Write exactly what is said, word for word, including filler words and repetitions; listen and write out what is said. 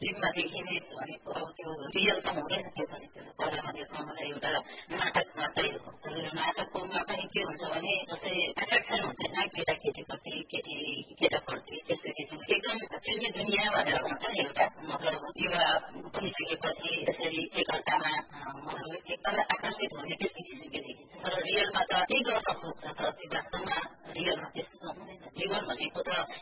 फिल्ममा देखिने भनेको अब त्यो रियल त हुँदैन त्यो पनि त्यो पर्दामा देखाउनुलाई एउटा नाटक मात्रै हो। नाटकमा पनि के हुन्छ भने जस्तै एट्र्याक्सन हुन्छ नि केटा केटीप्रति केटी केटाप्रति त्यस्तो किसिमको एकदम फिल्मी दुनियाँ भनेर भन्छ नि एउटा मतलब युवा भइसकेपछि त्यसरी एकअर्कामा एकदमै आकर्षित हुने त्यस्तो किसिमको देखिन्छ। तर रियलमा त त्यही गर्न खोज्छ तर त्यो वास्तवमा रियलमा त्यस्तो नहुँदैन। जीवन भनेको त